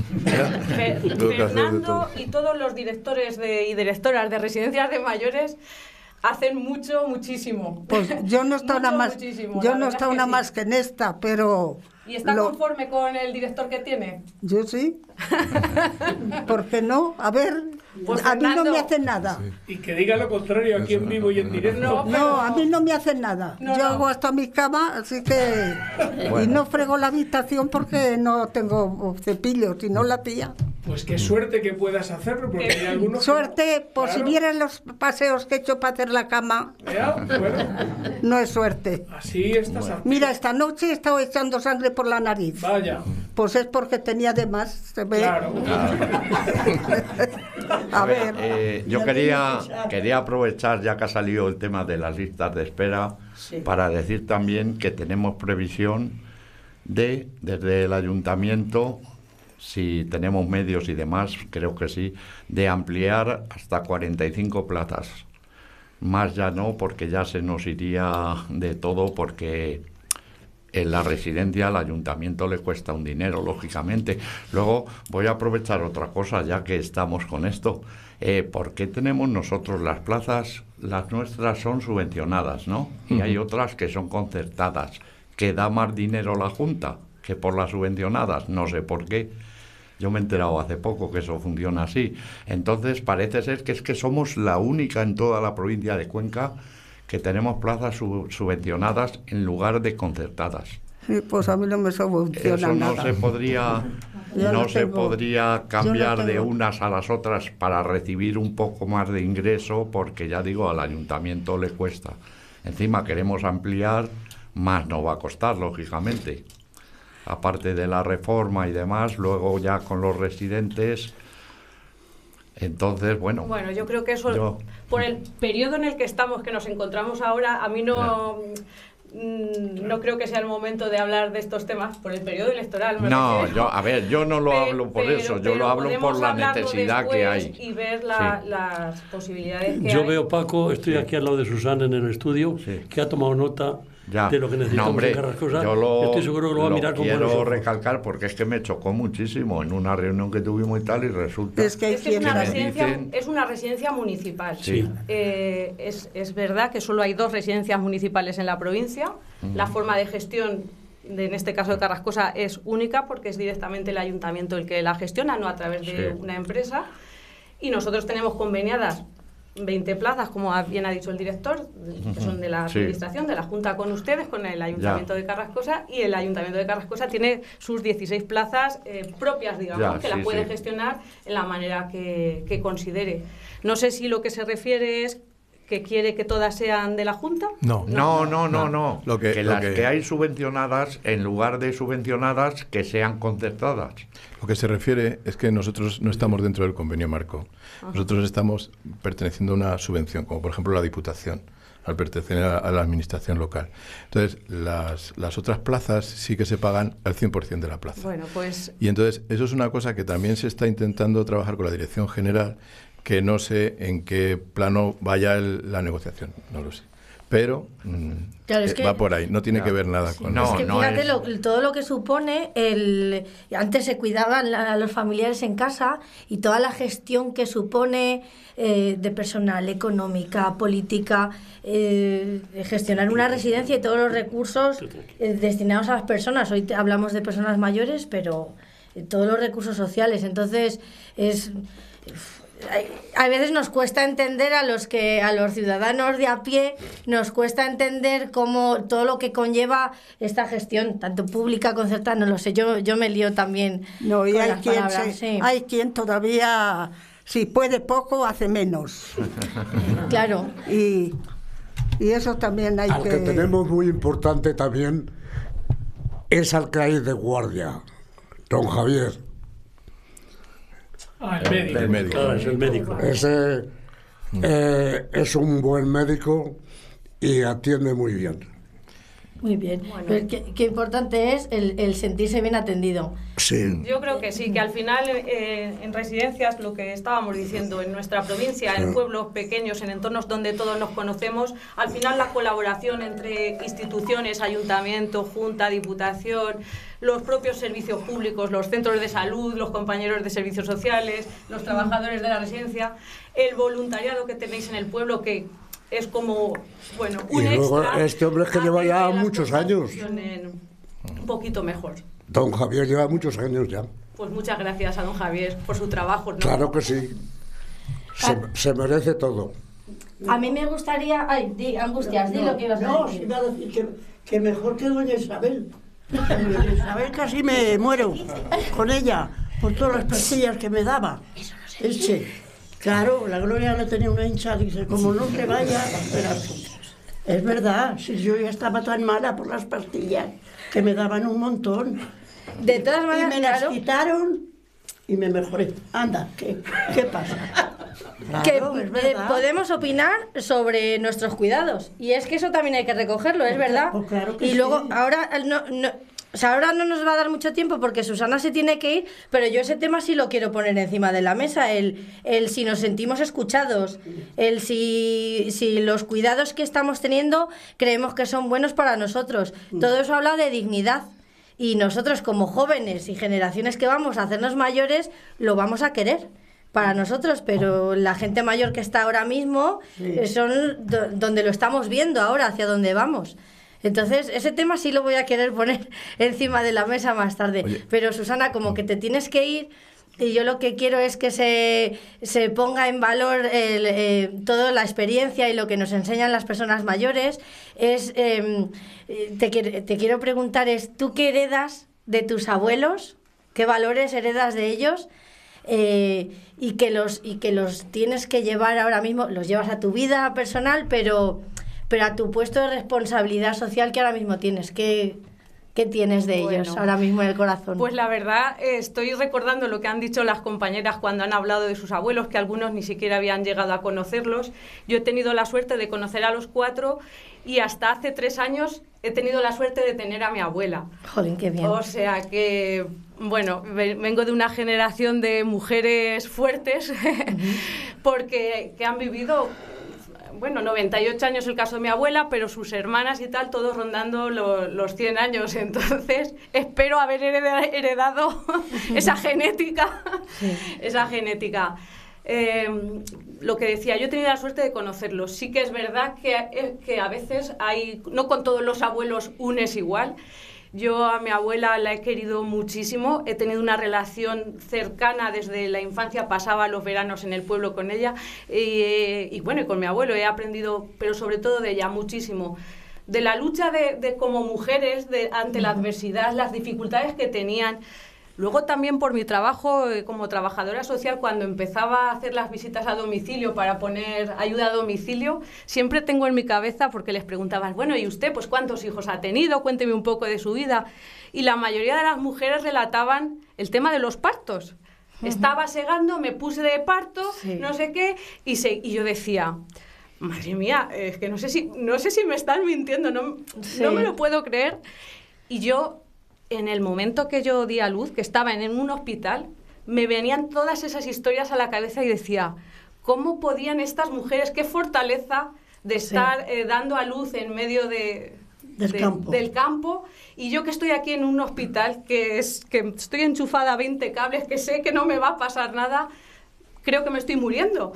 Fernando y todos los directores y directoras de residencias de mayores hacen muchísimo. Pues yo no he estado nada más, más que en esta, pero... ¿Y está conforme con el director que tiene? Yo sí. ¿Por qué no? A ver, pues a Fernando, mí no me hacen nada. Sí. Y que diga lo contrario aquí en vivo y en directo. No, a mí no me hacen nada. Yo hago hasta mi cama, así que... Bueno. Y no frego la habitación porque no tengo cepillo, si no la tía. Pues qué suerte que puedas hacerlo, porque hay algunos... Suerte, pues claro. Si vieran los paseos que he hecho para hacer la cama, bueno. No es suerte. Así estás. Bueno. Mira, esta noche he estado echando sangre por la nariz. Vaya. Pues es porque tenía de más, se ve. Claro. A ver, yo quería aprovechar, ya que ha salido el tema de las listas de espera, para decir también que tenemos previsión desde el ayuntamiento, si tenemos medios y demás, creo que sí, de ampliar hasta 45 plazas. Más ya no, porque ya se nos iría de todo, porque en la residencia al ayuntamiento le cuesta un dinero, lógicamente. Luego voy a aprovechar otra cosa, ya que estamos con esto. ¿Por qué tenemos nosotros las plazas? Las nuestras son subvencionadas, ¿no? Y hay otras que son concertadas, que da más dinero la Junta que por las subvencionadas, no sé por qué. Yo me he enterado hace poco que eso funciona así. Entonces parece ser que es que somos la única en toda la provincia de Cuenca que tenemos plazas subvencionadas en lugar de concertadas. Sí, pues a mí no me subvenciona Eso no nada. se podría, se podría cambiar de unas a las otras para recibir un poco más de ingreso, porque ya digo, al ayuntamiento le cuesta. Encima queremos ampliar, más nos va a costar, lógicamente. Aparte de la reforma y demás, luego ya con los residentes. Entonces, bueno. Bueno, yo creo que eso, por el periodo en el que estamos, que nos encontramos ahora, a mí no creo que sea el momento de hablar de estos temas por el periodo electoral. No, yo no lo hablo por eso, yo lo hablo por la necesidad que hay. Y ver las posibilidades que hay. Yo veo, Paco, estoy aquí al lado de Susana en el estudio, que ha tomado nota de lo que necesitamos en Carrascosa. Estoy seguro que lo va a mirar con buenos ojos. Quiero recalcar porque es que me chocó muchísimo en una reunión que tuvimos y tal, y resulta es una residencia municipal. Sí. Es verdad que solo hay 2 residencias municipales en la provincia. La forma de gestión en este caso de Carrascosa es única porque es directamente el ayuntamiento el que la gestiona, no a través de una empresa. Y nosotros tenemos conveniadas 20 plazas, como bien ha dicho el director, que son de la administración, de la Junta con ustedes, con el Ayuntamiento de Carrascosa, y el Ayuntamiento de Carrascosa tiene sus 16 plazas propias, digamos, que las puede gestionar en la manera que considere. No sé si lo que se refiere es que quiere que todas sean de la Junta. No. Las que hay subvencionadas, en lugar de subvencionadas, que sean concertadas. Lo que se refiere es que nosotros no estamos dentro del convenio marco. Nosotros estamos perteneciendo a una subvención, como por ejemplo la Diputación, al pertenecer a la administración local. Entonces, las otras plazas sí que se pagan al 100% de la plaza. Bueno, pues... Y entonces, eso es una cosa que también se está intentando trabajar con la Dirección General, que no sé en qué plano vaya la negociación, no lo sé. Pero va por ahí, no tiene que ver nada con eso. Es que fíjate todo lo que supone antes se cuidaban a los familiares en casa, y toda la gestión que supone de personal, económica, política, gestionar una residencia y todos los recursos destinados a las personas. Hoy hablamos de personas mayores, pero todos los recursos sociales. Entonces a veces nos cuesta entender a los ciudadanos de a pie, nos cuesta entender cómo todo lo que conlleva esta gestión, tanto pública, concertada, no lo sé, yo me lío también. No, y hay quien todavía, si puede poco, hace menos. Claro. Y eso también hay al que tenemos muy importante también es al que hay de guardia, don Javier. El médico. Claro, es el médico. Ese es un buen médico y atiende muy bien. Muy bien. Bueno. Qué importante es el sentirse bien atendido. Sí. Yo creo que sí, que al final en residencias, lo que estábamos diciendo, en nuestra provincia, en pueblos pequeños, en entornos donde todos nos conocemos, al final la colaboración entre instituciones, ayuntamiento, junta, diputación, los propios servicios públicos, los centros de salud, los compañeros de servicios sociales, los trabajadores de la residencia, el voluntariado que tenéis en el pueblo, que es como, bueno, un y luego extra. Este hombre es que lleva ya muchos años. Un poquito mejor. Don Javier lleva muchos años ya. Pues muchas gracias a don Javier por su trabajo, ¿no? Claro que sí. Se merece todo. A mí me gustaría... Ay, Angustias, di lo que ibas a decir. No, iba a decir que mejor que doña Isabel. Doña Isabel casi me muero con ella, por todas las pastillas que me daba. Claro, la Gloria le tenía una hincha, dice, como no se vaya, es verdad, si yo ya estaba tan mala por las pastillas, que me daban un montón. De todas maneras, y me las quitaron y me mejoré. Anda, ¿qué pasa? Claro, que podemos opinar sobre nuestros cuidados, y es que eso también hay que recogerlo, es verdad. Pues claro que y luego, sí. ahora no nos va a dar mucho tiempo porque Susana se tiene que ir, pero yo ese tema sí lo quiero poner encima de la mesa, el si nos sentimos escuchados, el si los cuidados que estamos teniendo creemos que son buenos para nosotros. Todo eso habla de dignidad, y nosotros como jóvenes y generaciones que vamos a hacernos mayores lo vamos a querer para nosotros, pero la gente mayor que está ahora mismo son donde lo estamos viendo ahora, hacia dónde vamos. Entonces, ese tema sí lo voy a querer poner encima de la mesa más tarde. Oye. Pero, Susana, como que te tienes que ir, y yo lo que quiero es que se ponga en valor toda la experiencia y lo que nos enseñan las personas mayores. Te quiero preguntar, ¿tú qué heredas de tus abuelos? ¿Qué valores heredas de ellos? Y que los tienes que llevar ahora mismo, los llevas a tu vida personal, pero a tu puesto de responsabilidad social que ahora mismo tienes. ¿Qué tienes de ellos ahora mismo en el corazón? Pues la verdad, estoy recordando lo que han dicho las compañeras cuando han hablado de sus abuelos, que algunos ni siquiera habían llegado a conocerlos. Yo he tenido la suerte de conocer a los 4 y hasta hace 3 años he tenido la suerte de tener a mi abuela. Jolín, qué bien. O sea que, bueno, vengo de una generación de mujeres fuertes porque que han vivido... Bueno, 98 años el caso de mi abuela, pero sus hermanas y tal, todos rondando los 100 años. Entonces, espero haber heredado esa genética. Sí. Esa genética. Lo que decía, yo he tenido la suerte de conocerlos. Sí que es verdad que a veces hay... No con todos los abuelos uno es igual. Yo a mi abuela la he querido muchísimo, he tenido una relación cercana desde la infancia, pasaba los veranos en el pueblo con ella y bueno, y con mi abuelo he aprendido, pero sobre todo de ella, muchísimo. De la lucha de como mujeres ante la adversidad, las dificultades que tenían. Luego también por mi trabajo como trabajadora social, cuando empezaba a hacer las visitas a domicilio para poner ayuda a domicilio, siempre tengo en mi cabeza, porque les preguntaban, bueno, ¿y usted pues cuántos hijos ha tenido? Cuénteme un poco de su vida. Y la mayoría de las mujeres relataban el tema de los partos. Estaba segando, me puse de parto, no sé qué, y yo decía... Madre mía, es que no sé si me están mintiendo, no me lo puedo creer. Y yo... En el momento que yo di a luz, que estaba en un hospital, me venían todas esas historias a la cabeza y decía, ¿cómo podían estas mujeres, qué fortaleza de estar dando a luz en medio del campo? Y yo que estoy aquí en un hospital, que estoy enchufada a 20 cables, que sé que no me va a pasar nada, creo que me estoy muriendo.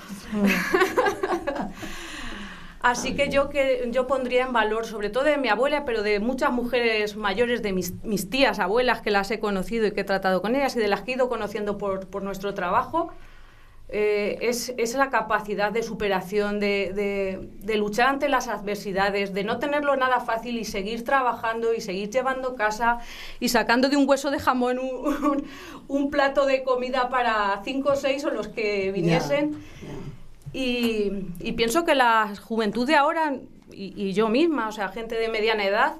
Así que yo pondría en valor, sobre todo de mi abuela, pero de muchas mujeres mayores, de mis tías, abuelas, que las he conocido y que he tratado con ellas y de las que he ido conociendo por nuestro trabajo, es la capacidad de superación, de luchar ante las adversidades, de no tenerlo nada fácil y seguir trabajando y seguir llevando casa y sacando de un hueso de jamón un plato de comida para 5 o 6 o los que viniesen. Y pienso que la juventud de ahora, y yo misma, o sea, gente de mediana edad,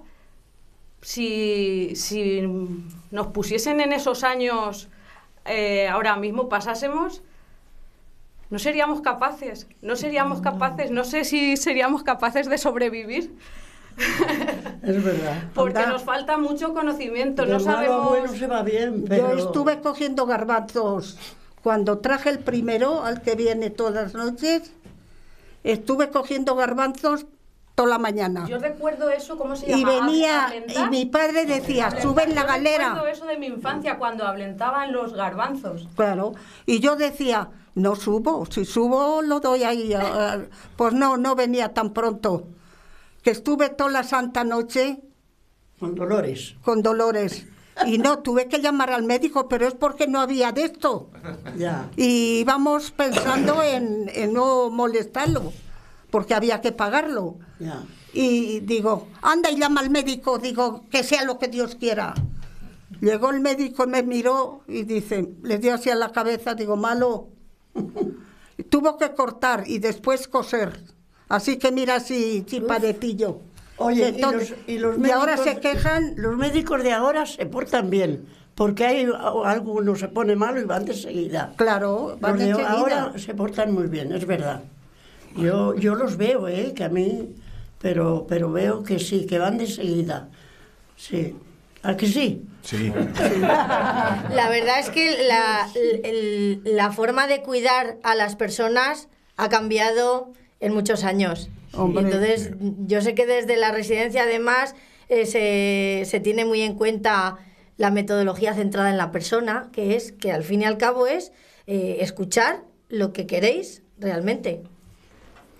si nos pusiesen en esos años, ahora mismo pasásemos, no seríamos capaces, no sé si seríamos capaces de sobrevivir. Es verdad. Porque nos falta mucho conocimiento, no sabemos... Bueno, se va bien, pero... Yo estuve cogiendo garbanzos. Cuando traje el primero, al que viene todas las noches, estuve cogiendo garbanzos toda la mañana. Yo recuerdo eso, ¿cómo se llama? Y venía, y mi padre decía, sube en la galera. Yo recuerdo eso de mi infancia, cuando ablentaban los garbanzos. Claro, y yo decía, no subo, si subo lo doy ahí. Pues no venía tan pronto. Que estuve toda la santa noche. Con dolores. Con dolores. Y no, tuve que llamar al médico, pero es porque no había de esto. Ya. Y íbamos pensando en no molestarlo, porque había que pagarlo. Ya. Y digo, anda y llama al médico, digo, que sea lo que Dios quiera. Llegó el médico, me miró y dice, le dio así a la cabeza, digo, malo. Tuvo que cortar y después coser. Así que mira si parecillo. Oye, entonces, y los médicos, ahora se quejan. Los médicos de ahora se portan bien, porque hay algunos se pone malo y van de seguida. Claro, van de seguida. Ahora se portan muy bien, es verdad. Yo los veo, que a mí, pero veo que sí, que van de seguida. Sí. ¿A que sí? Sí. La verdad es que la forma de cuidar a las personas ha cambiado en muchos años. Hombre. Entonces, yo sé que desde la residencia, además, se tiene muy en cuenta la metodología centrada en la persona, que al fin y al cabo es escuchar lo que queréis realmente.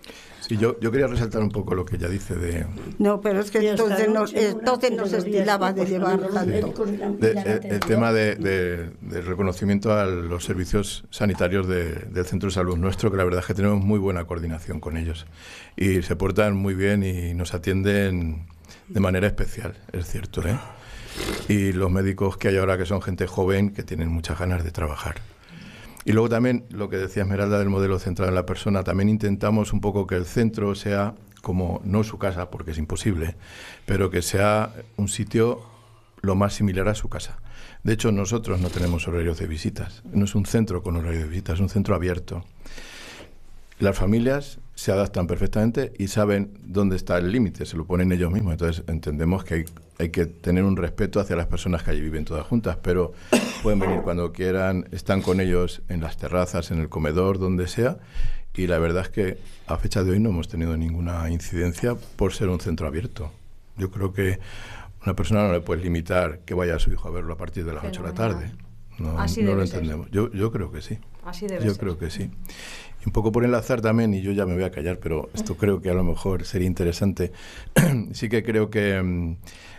Y yo quería resaltar un poco lo que ella dice de... No, pero es que entonces no se estilaba de llevar tanto. El tema del reconocimiento a los servicios sanitarios del centro de salud nuestro, que la verdad es que tenemos muy buena coordinación con ellos. Y se portan muy bien y nos atienden de manera especial, es cierto, ¿eh? Y los médicos que hay ahora, que son gente joven, que tienen muchas ganas de trabajar. Y luego también, lo que decía Esmeralda del modelo centrado en la persona, también intentamos un poco que el centro sea como, no su casa, porque es imposible, pero que sea un sitio lo más similar a su casa. De hecho, nosotros no tenemos horarios de visitas, no es un centro con horario de visitas, es un centro abierto. Las familias se adaptan perfectamente y saben dónde está el límite, se lo ponen ellos mismos. Entonces entendemos que hay que tener un respeto hacia las personas que allí viven todas juntas, pero pueden venir cuando quieran, están con ellos en las terrazas, en el comedor, donde sea, y la verdad es que a fecha de hoy no hemos tenido ninguna incidencia por ser un centro abierto. Yo creo que una persona no le puede limitar que vaya a su hijo a verlo a partir de las 8 de la tarde. No lo entendemos. Yo creo que sí. Así debe Yo ser. creo que sí. Y un poco por enlazar también, y yo ya me voy a callar, pero esto creo que a lo mejor sería interesante. Sí que creo que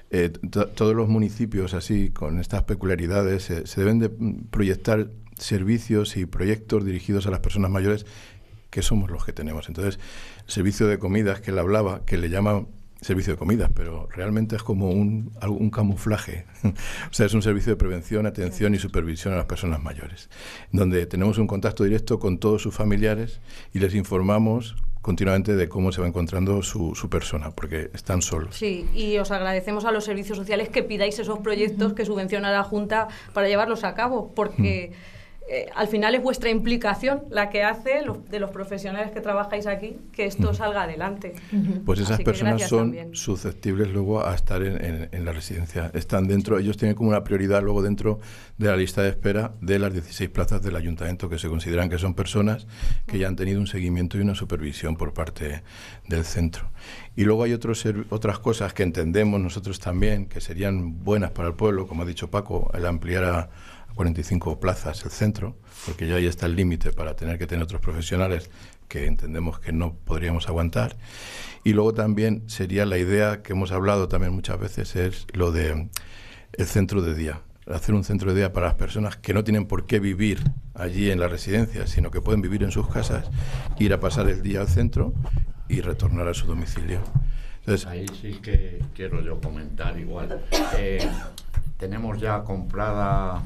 todos los municipios así, con estas peculiaridades, se deben de proyectar servicios y proyectos dirigidos a las personas mayores, que somos los que tenemos. Entonces, el servicio de comidas que él hablaba, que le llaman servicio de comidas, pero realmente es como un camuflaje. O sea, es un servicio de prevención, atención y supervisión a las personas mayores, donde tenemos un contacto directo con todos sus familiares y les informamos continuamente de cómo se va encontrando su persona, porque están solos. Sí, y os agradecemos a los servicios sociales que pidáis esos proyectos que subvenciona la Junta para llevarlos a cabo, porque al final es vuestra implicación la que hace de los profesionales que trabajáis aquí que esto salga adelante. Pues esas Así que personas gracias son también. susceptibles luego a estar en la residencia. Están dentro, ellos tienen como una prioridad luego dentro de la lista de espera de las 16 plazas del ayuntamiento, que se consideran que son personas que ya han tenido un seguimiento y una supervisión por parte del centro. Y luego hay otras cosas que entendemos nosotros también que serían buenas para el pueblo, como ha dicho Paco, el ampliar a 45 plazas el centro, porque ya ahí está el límite para tener que tener otros profesionales que entendemos que no podríamos aguantar. Y luego también sería la idea que hemos hablado también muchas veces, es lo de el centro de día. Hacer un centro de día para las personas que no tienen por qué vivir allí en la residencia, sino que pueden vivir en sus casas, ir a pasar el día al centro y retornar a su domicilio. Entonces, ahí sí que quiero yo comentar igual. Tenemos ya comprada,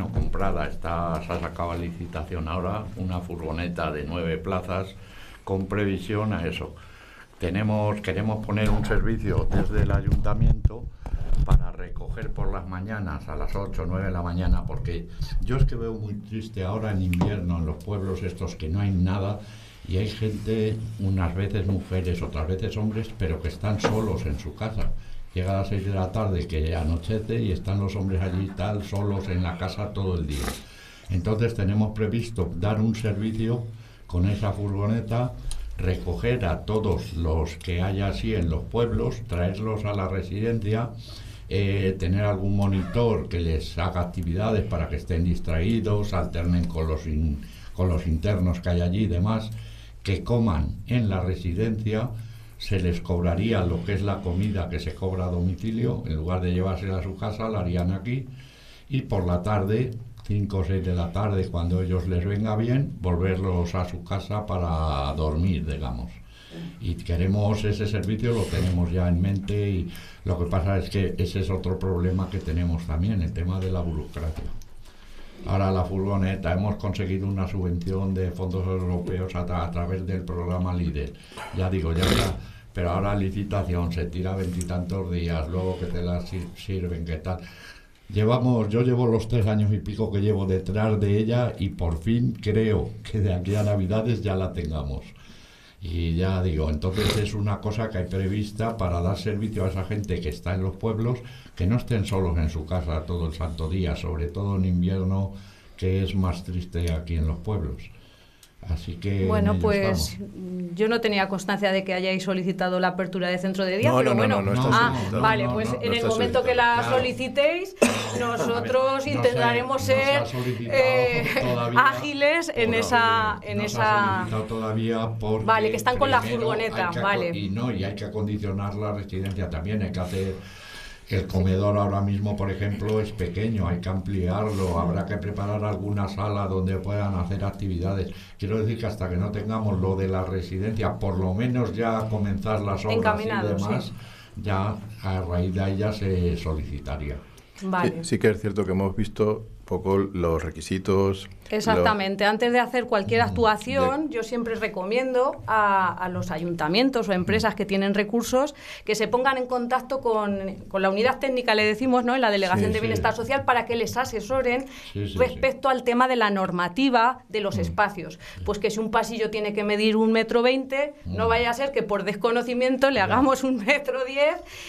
se ha sacado a licitación ahora, una furgoneta de 9 plazas con previsión a eso. Queremos poner un servicio desde el ayuntamiento para recoger por las mañanas a las 8 o 9 de la mañana, porque yo es que veo muy triste ahora en invierno en los pueblos estos que no hay nada y hay gente, unas veces mujeres, otras veces hombres, pero que están solos en su casa. Llega a las 6 de la tarde que anochece y están los hombres allí solos en la casa todo el día. Entonces tenemos previsto dar un servicio con esa furgoneta, recoger a todos los que haya así en los pueblos, traerlos a la residencia, tener algún monitor que les haga actividades para que estén distraídos, alternen con los internos que hay allí y demás, que coman en la residencia. Se les cobraría lo que es la comida que se cobra a domicilio, en lugar de llevársela a su casa, la harían aquí, y por la tarde, 5 o 6 de la tarde, cuando ellos les venga bien, volverlos a su casa para dormir, digamos. Y queremos ese servicio, lo tenemos ya en mente, y lo que pasa es que ese es otro problema que tenemos también, el tema de la burocracia. Ahora la furgoneta, hemos conseguido una subvención de fondos europeos a través del programa LIDER. Ya digo, ya está, pero ahora licitación, se tira 20 y tantos días, luego que te la sirven, ¿qué tal? Yo llevo los 3 años y pico que llevo detrás de ella y por fin creo que de aquí a Navidades ya la tengamos. Y ya digo, entonces es una cosa que hay prevista para dar servicio a esa gente que está en los pueblos, que no estén solos en su casa todo el santo día, sobre todo en invierno, que es más triste aquí en los pueblos. Así que bueno, en ello pues estamos. yo no tenía constancia de que hayáis solicitado la apertura de centro de día, No, pero no, bueno, no está solicitado. vale, No, pues no, en no el está momento que la solicitado. solicitéis, nosotros No se- intentaremos no se ser ha solicitado todavía. ágiles en esa, No se ha solicitado todavía porque Vale, que están con la primero furgoneta, hay que vale. y hay que acondicionar la residencia también, hay que hacer. El comedor ahora mismo, por ejemplo, es pequeño, hay que ampliarlo, habrá que preparar alguna sala donde puedan hacer actividades. Quiero decir que hasta que no tengamos lo de la residencia, por lo menos ya comenzar las obras y Encaminado, demás, sí. ya a raíz de ahí ya se solicitaría. Vale. Sí que es cierto que hemos visto poco los requisitos. Exactamente. Antes de hacer cualquier actuación, yo siempre recomiendo a los ayuntamientos o empresas que tienen recursos que se pongan en contacto con la unidad técnica, le decimos, ¿no?, en la Delegación Sí, de sí. Bienestar Social, para que les asesoren Sí, sí, respecto al tema de la normativa de los espacios. Pues que si un pasillo tiene que medir 1,20 m, no vaya a ser que por desconocimiento le hagamos 1,10 m